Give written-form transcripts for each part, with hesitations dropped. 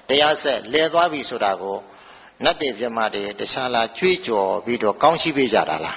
တရားဆက်လဲသွားပြီဆိုတာကိုနတ်တွေပြမတွေတခြားလားကြွေးကြော်ပြီးတော့ကောင်းရှိပေးကြတာလား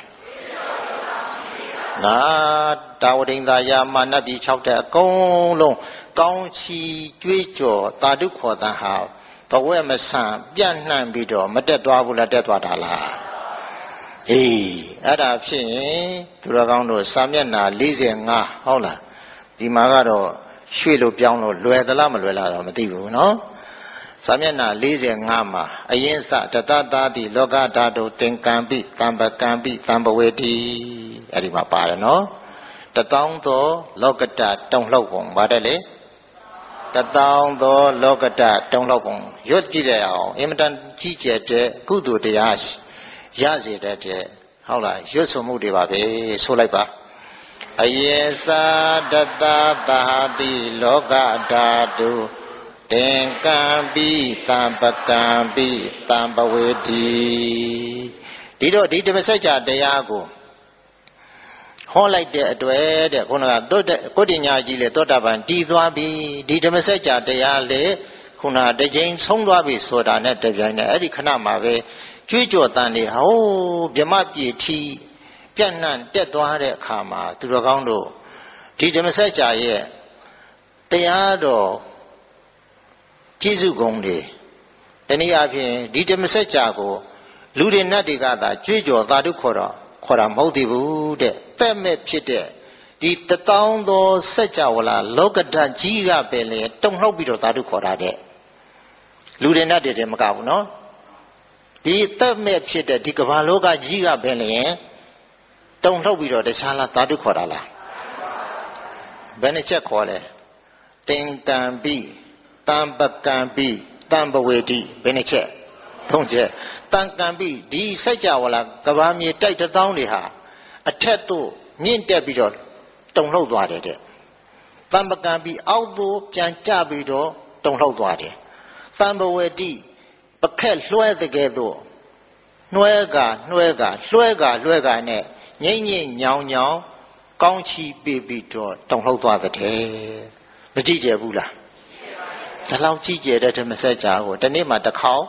ငါတာဝတိန်သာယာမာနတ်ပြည်6တဲ့အကုန်လုံးကောင်းချီကြွေးကြော်တာတုခေါ်တန်ဟာဘဝမဆန်ပြန့်နှံ့ပြီးတော့မတက်သွားဘူးလားတက်သွားတာလားအေးအဲ့ဒါဖြစ်ရင်သူတော်ကောင်းတို့စာမျက်နှာ45ဟုတ်လားဒီမှာကတော့ရွှေ့လို့ပြောင်းလို့လွယ်သလားမလွယ်လားတော့မသိဘူးနော်စာမျက်နှာ45မှာအရင်စတတသာတိလောကဓာတုသင်္ကံပိတံပကံပိတံပဝေတိအဲ့ဒီမှာပါတယ်နော်တထောင်သောလောကတတုံလှုပ်ပုံပါတယ်လေတထောင်သောလောကတတုံလှုပ်ပုံရွတ်ကြည့်ရအောင်အင်မတန်ကြီးကျယ်တဲ့ကုသိုလ်တရားရစေတဲ့ဟုတ်လားရွတ်ဆိုမှုတွေပါပဲဆိုလိုက်ပါအယေသာတတသာတိလောကဓာတုသင်္ကံပိတံပကံပိတံပဝေတိဒီတော့ဒီဓမ္မစကြာတရားကိုဟောလိုက်တဲ့အတွက်တဲ့ခုနကကိုဋ္ဌိညာကြီးလေသောတာပန်တည်သွားပြီဒီဓမ္မစကြာတရားလေခုနတစ်ချိန်ဆုံးသွားပြီဆိုတာနဲ့တပြိုင်နက်အဲ့ဒီခဏမှာပဲကျွေးကြော်တန်နေဟိုးဗြဟ္မပြေထီပြန့်နှံ့တက်သွားတဲ့အခါမှာသူတော်ကောင်းတို့ဒီဓမ္မစကြာရဲ့တရားတော်ကျေးဇူးဂုဏ်တွေတနည်းအားဖြင့်ဒီဓမ္မစကြာကိုလူတွေနတ်တွေကသာကြွေးကြော်သာဓုခေါ်တာမဟုတ်သေးဘူးတဲ့တက်မဲ့ဖြစ်တဲ့ဒီတထောင်သောစัจ java လာလောကဓာတ်ကြီးကပဲလေတုံလှုပ်ပြီးတော့သာဓုခေါ်တာတဲ့လူတွေနတ်တွေမကဘူးနော်ဒီတက်မဲ့ဖြစ်တဲ့ဒီကမ္ဘာလောကကြီးကပဲလေတုံလှုပ်ပြီးတော့တခြားလားသာဓုခေါ်တာလားဘယ်နှချက်ခေါ်လဲသင်္ကံပိတံပကံပိတံပဝေတိဘယ်နှချက်သုံးချက်တံကံပိဒီစัจ java လာကဘာမြေတိုက်တစ်သောင်းတွေဟာအထက်သို့မြင့်တက်ပြီးတော့တုံလှုပ်သွားတယ်တဲ့တံပကံပိအောက်သို့ပြန်ကျပြီးတော့တုံလှုပ်သွားတယ်တံပဝေတိပခက်လွှဲတဲ့ကဲ့သို့လွှဲကနဲ့ငိမ့်ညောင်ကောင်းချီပေးပြီးတော့တုံလှုပ်သွားတဲ့မကြည့်ကြဘူးလားဒါလောက်ကြည့်ကြတဲ့ဓမ္မစကြာကိုတနေ့မှတစ်ခေါက်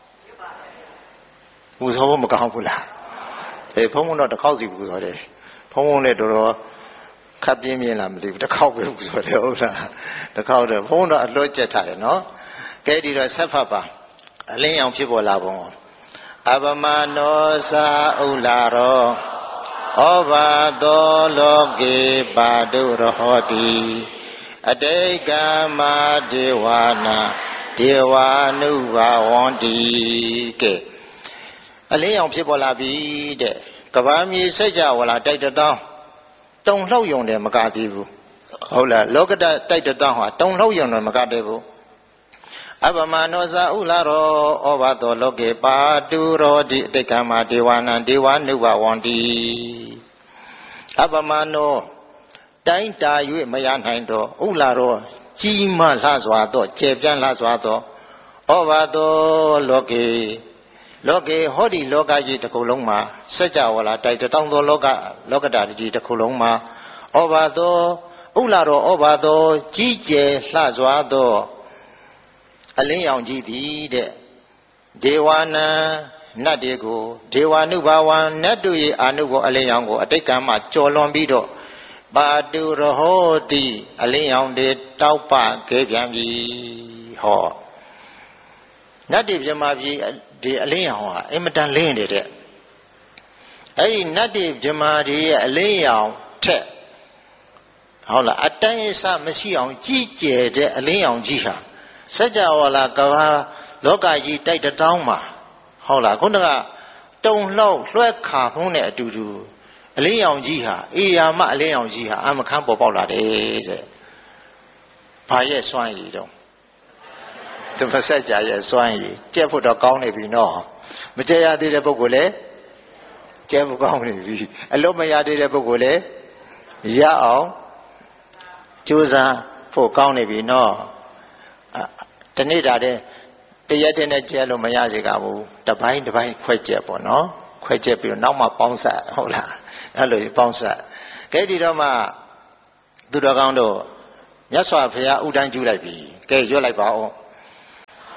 ပူဇော်ဖို့မကောင်းဘူးလားဘုန်းတော့တစ်ခေါက်စီပူဇော်တယ်ဘုန်းလည်းတော်တော်ခပ်ပြင်းလားမသိဘူးတစ်ခေါက်ပဲပူဇော်တယ်ဟုတ်လားတစ်ခေါက်တော့ဘုန်းတော့အလွတ်ကျက်ထားတယ်နော်ကဲဒီတော့ဆက်ဖတ်ပါအလင်းရောင်ဖြစ်ပေါ်လာပုံအပမနောသာဥလာရောဩဘာတောလောကေပါတုရဟောတိအတိတ်ကမဒေဝနာဒေဝာနုဘာဝန္တိကဲအလင်းရောင်ဖြစ်ပေါ်လာပြီတဲ့ကဘာမြေစัจ java လာတိုက်တတောင်းတုံလှုပ်ယုံတယ်မကသေးဘူးဟုတ်လားလောကတတိုက်တတောင်းဟာတုံလှုပ်ယုံတယ်မကသေးဘူးအပမနောဇာဥလာရောဩဘာတောလောကေပါတုရောတိအတိတ်ကမဒေဝနာဒေဝနုဘဝန္တိအပမနောတိုင်းတာ၍မရနိုင်တော့ဥလာရောကြီးမားလှစွာတော့ကျေပြန့်လှစွာတော့ဩဘာတောလောကေဟောဒီလောကကြီးတစ်ခုလုံးမှာစัจ java လာတိုက်တောင်းသောလောကဓာတ်ကြီးတစ်ခုလုံးမှာဩဘာတောဥလာရောဩဘာတောကြီးကျယ်လှစွာတော့အလင်းရောင်ကြီးသည်တဲ့ဒေဝနာနတ်တွေကိုဒေဝနုဘာဝံနတ်တို့ရဲ့အာနုဘောအလင်းရောင်ကိုအတိတ်ကံမှာကြော်လွန်ပြီးတော့ပါတုရဟောတိအလင်းရောင်တွေတောက်ပခဲပြန်ပြီဟောနတ်တွေပြမပြီဒီအလင်းရောင်ဟာအင်မတန်လင်းနေတဲ့အဲ့ဒီနတ်တွေပြမတွေရဲ့အလင်းရောင်ထက်ဟုတ်လားအတိုင်းအဆမရှိအောင်ကြီးကျယ်တဲ့အလင်းရောင်ကြီးဟာစัจ java လာကဘာလောကကြီးတိုက်တတောင်းမှာဟုတ်လားခုနကတုံလှောက်လွှဲခါဖုံးတဲ့အတူတူအလင်းရောင်ကြီးဟာအေယာမအလင်းရောင်ကြီးဟာအမခန်းပေါ်ပေါက်လာတယ်တဲ့ဘာရဲ့စွမ်းရည်တော့ဓမ္မစကြာရဲ့စွမ်းရည်ကျက်ဖို့တော့ကောင်းနေပြီနော်မကျက်ရသေးတဲ့ပုဂ္ဂိုလ်လည်းကျက်ဖို့ကောင်းနေပြီအလုံးမရသေးတဲ့ပုဂ္ဂိုလ်လည်းရအောင်ကြိုးစားဖို့ကောင်းနေပြီနော်တနေ့တာတဲ့တရက်တည်းနဲ့ကျက်လို့မရစေကဘူးတပိုင်းခွဲကျက်ပေါ့နော်ခွဲကျက်ပြီးတော့နောက်မှပေါင်းဆက်ဟုတ်လားအဲ့လိုပေါင်းဆက်ကဲဒီတော့မှသူတော်ကောင်းတို့မြတ်စွာဘုရားဥဒန်းကျူးလိုက်ပြီကဲရွတ်လိုက်ပါဦး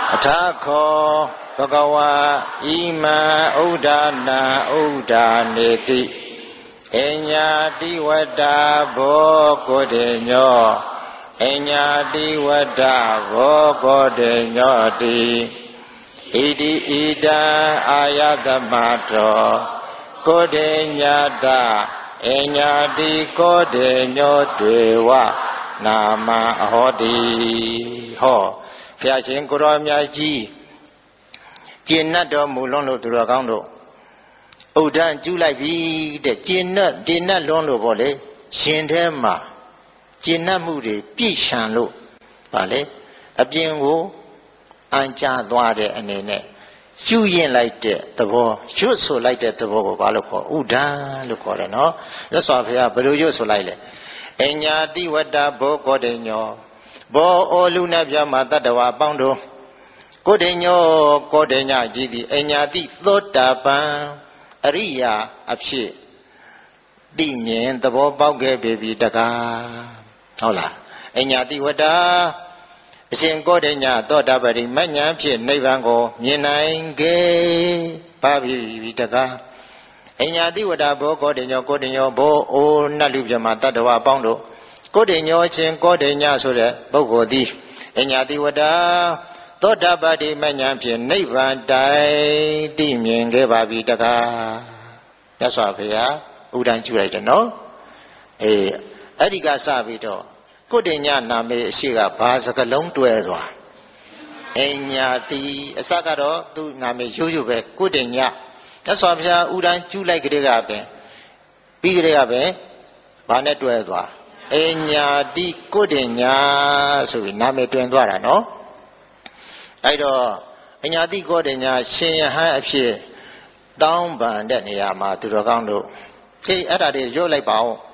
အထာခောဘဂဝါဣမံဥဒ္ဒနာဥဒ္ဒနေတိအညာတိဝတ္တဘောကိုတေညောအညာတိဝတ္တဘောကိုတေညောတိဣတိဣဒံအာယတမတောကိုတေညာတအညာတိကိုတေညောတွေဝနာမအဟောတိဟောဘုရားရှင်ကိုရောမြတ်ကြီးကျင့်တ်တော်မူလွန်းလို့သူတော်ကောင်းတို့ဥဒ္ဒံကျူးလိုက်ပြီတဲ့ကျင့်တ်လွန်းလို့ပေါ့လေရှင်ထဲမှာကျင့်တ်မှုတွေပြည့်ရှံလို့ဗာလေအပြင်ကိုအံကြသွားတဲ့အနေနဲ့ကျူးရင်လိုက်တဲ့သဘောရွတ်ဆိုလိုက်တဲ့သဘောကိုဘာလို့ခေါ်ဥဒ္ဒံလို့ခေါ်တယ်နော်သက်စွာဘုရားဘယ်လိုရွတ်ဆိုလိုက်လဲအညာတိဝတ္တဘောကောတေညောဘောအိုလူနာပြမတတ္တဝါအပေါင်းတို့ကိုတေညောကောတေညကြီးသည်အညာတိသောတာပန်အရိယာအဖြစ်သိမြင်သဘောပေါက်ခဲ့ပြီတကားဟုတ်လားအညာတိဝတ္တအရှင်ကောတေညသောတာပတိမဉ္ဇဉ်ဖြင့်နိဗ္ဗာန်ကိုမြင်နိုင်ခဲ့ပါပြီတကားအညာတိဝတ္တဘောကောတေညောဘောအိုနတ်လူပြမတတ္တဝါအပေါင်းတို့ကိုတေညောချင်းကောတေညဆိုတဲ့ပုဂ္ဂိုလ်သည်အညာတိဝတ္တသောတာပတိမဉ္ဇဉ်ဖြင့်နိဗ္ဗာန်တိုင်သိမြင်ခဲ့ပါပြီတကားမြတ်စွာဘုရားဥဒ္ဒံကျူလိုက်တယ်နော်အဲ့ဒီကစပြီးတော့ကိုတေညနာမေအရှိကဘာစကလုံးတွဲသွားအညာတိအစကတော့သူနာမေရိုးရိုးပဲကိုတေညမြတ်စွာဘုရားဥဒ္ဒံကျူလိုက်ကြတဲ့ကပဲပြီးကြတဲ့ကပဲဘာနဲ့တွဲသွားအညာတိကိုတေညဆိုပြီးနာမေတွင်သွားတာနော်အဲ့တော့အညာတိကိုတေညရှင်ယဟန်အဖြစ်တောင်းပန်တဲ့နေရာမှာသူတော်ကောင်းတို့အဲ့ဒါတွေရွတ်လိုက်ပါဦး